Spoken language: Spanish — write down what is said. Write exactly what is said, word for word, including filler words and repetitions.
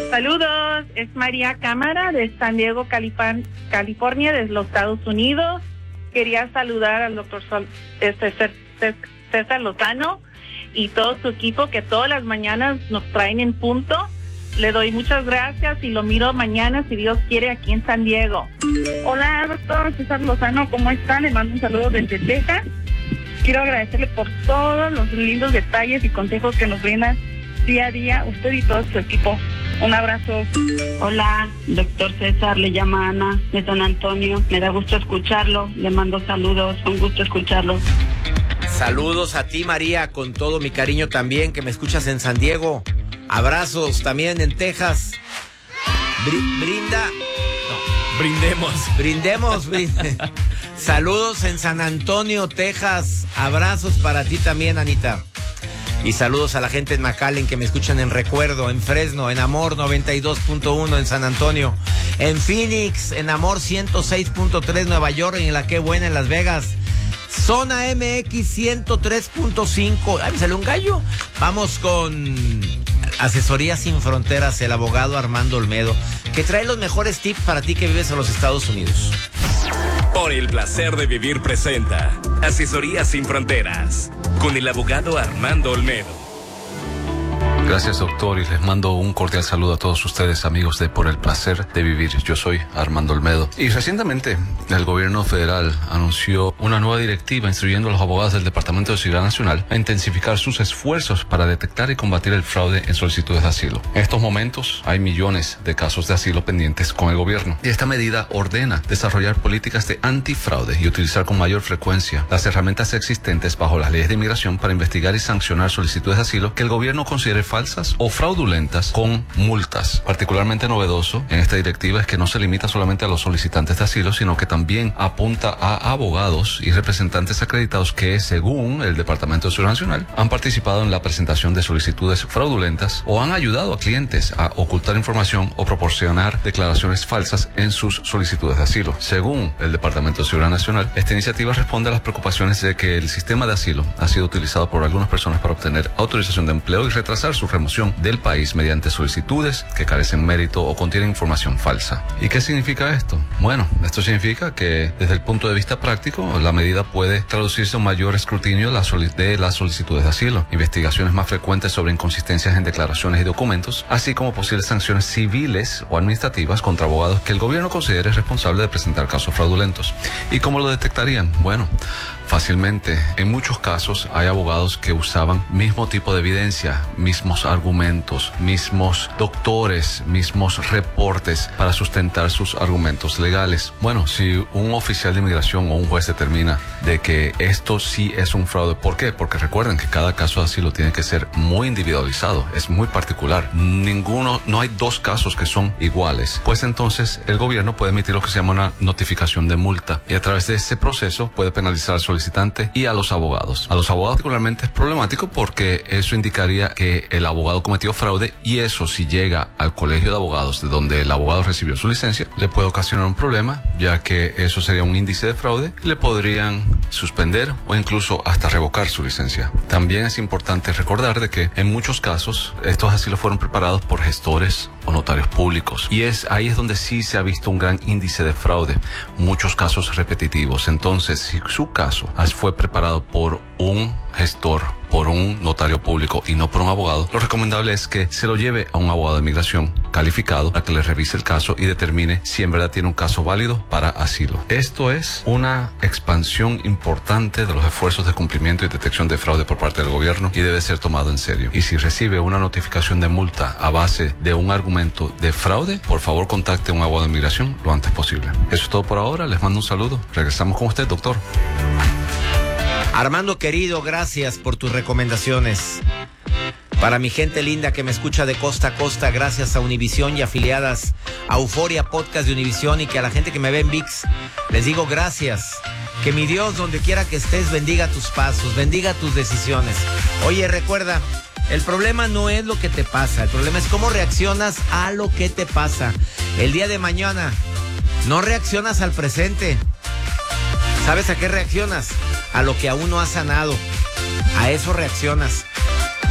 Saludos, es María Cámara de San Diego, Calipan, California, de los Estados Unidos. Quería saludar al doctor Sol, este, César Lozano y todo su equipo que todas las mañanas nos traen en punto. Le doy muchas gracias y lo miro mañana, si Dios quiere, aquí en San Diego. Hola, doctor César Lozano, ¿cómo está? Le mando un saludo desde Texas. Quiero agradecerle por todos los lindos detalles y consejos que nos brindan día a día, usted y todo su equipo. Un abrazo. Hola, doctor César, le llama Ana de San Antonio. Me da gusto escucharlo, le mando saludos, un gusto escucharlo. Saludos a ti, María, con todo mi cariño también, que me escuchas en San Diego. Abrazos también en Texas. Br- brinda. No. Brindemos. Brindemos. Brinde. Saludos en San Antonio, Texas. Abrazos para ti también, Anita. Y saludos a la gente en McAllen que me escuchan en Recuerdo, en Fresno, en Amor noventa y dos punto uno en San Antonio, en Phoenix, en Amor ciento seis punto tres Nueva York y en La Qué Buena en Las Vegas. Zona M X ciento tres punto cinco. Ay, me salió un gallo. Vamos con Asesoría Sin Fronteras, el abogado Armando Olmedo, que trae los mejores tips para ti que vives en los Estados Unidos. Por el placer de vivir presenta Asesoría Sin Fronteras con el abogado Armando Olmedo. Gracias, doctor, y les mando un cordial saludo a todos ustedes, amigos de Por el Placer de Vivir. Yo soy Armando Olmedo. Y recientemente el gobierno federal anunció una nueva directiva instruyendo a los abogados del Departamento de Seguridad Nacional a intensificar sus esfuerzos para detectar y combatir el fraude en solicitudes de asilo. En estos momentos hay millones de casos de asilo pendientes con el gobierno. Y esta medida ordena desarrollar políticas de antifraude y utilizar con mayor frecuencia las herramientas existentes bajo las leyes de inmigración para investigar y sancionar solicitudes de asilo que el gobierno considere falsas o fraudulentas con multas. Particularmente novedoso en esta directiva es que no se limita solamente a los solicitantes de asilo, sino que también apunta a abogados y representantes acreditados que, según el Departamento de Seguridad Nacional, han participado en la presentación de solicitudes fraudulentas o han ayudado a clientes a ocultar información o proporcionar declaraciones falsas en sus solicitudes de asilo. Según el Departamento de Seguridad Nacional, esta iniciativa responde a las preocupaciones de que el sistema de asilo ha sido utilizado por algunas personas para obtener autorización de empleo y retrasar su remoción del país mediante solicitudes que carecen mérito o contienen información falsa. ¿Y qué significa esto? Bueno, esto significa que desde el punto de vista práctico, la medida puede traducirse a un mayor escrutinio de las solicitudes de asilo, investigaciones más frecuentes sobre inconsistencias en declaraciones y documentos, así como posibles sanciones civiles o administrativas contra abogados que el gobierno considere responsable de presentar casos fraudulentos. ¿Y cómo lo detectarían? Bueno, fácilmente. En muchos casos hay abogados que usaban mismo tipo de evidencia, mismos argumentos, mismos doctores, mismos reportes para sustentar sus argumentos legales. Bueno, si un oficial de inmigración o un juez determina de que esto sí es un fraude, ¿por qué? Porque recuerden que cada caso de asilo tiene que ser muy individualizado, es muy particular. Ninguno, no hay dos casos que son iguales. Pues entonces el gobierno puede emitir lo que se llama una notificación de multa y a través de ese proceso puede penalizar al solicitante y a los abogados. A los abogados particularmente es problemático porque eso indicaría que el abogado cometió fraude y eso, si llega al colegio de abogados de donde el abogado recibió su licencia, le puede ocasionar un problema, ya que eso sería un índice de fraude y le podrían suspender o incluso hasta revocar su licencia. También es importante recordar de que en muchos casos estos asilos fueron preparados por gestores o notarios públicos y es ahí es donde sí se ha visto un gran índice de fraude, muchos casos repetitivos. Entonces, si su caso fue preparado por un gestor, por un notario público y no por un abogado, lo recomendable es que se lo lleve a un abogado de inmigración calificado para que le revise el caso y determine si en verdad tiene un caso válido para asilo. Esto es una expansión importante de los esfuerzos de cumplimiento y detección de fraude por parte del gobierno y debe ser tomado en serio. Y si recibe una notificación de multa a base de un argumento de fraude, por favor contacte a un abogado de inmigración lo antes posible. Eso es todo por ahora, les mando un saludo. Regresamos con usted, doctor. Armando querido, gracias por tus recomendaciones. Para mi gente linda que me escucha de costa a costa, gracias a Univisión y afiliadas a Euforia Podcast de Univisión, y que a la gente que me ve en V I X, les digo gracias. Que mi Dios, donde quiera que estés, bendiga tus pasos, bendiga tus decisiones. Oye, recuerda, el problema no es lo que te pasa, el problema es cómo reaccionas a lo que te pasa. El día de mañana no reaccionas al presente. ¿Sabes a qué reaccionas? A lo que aún no has sanado. A eso reaccionas.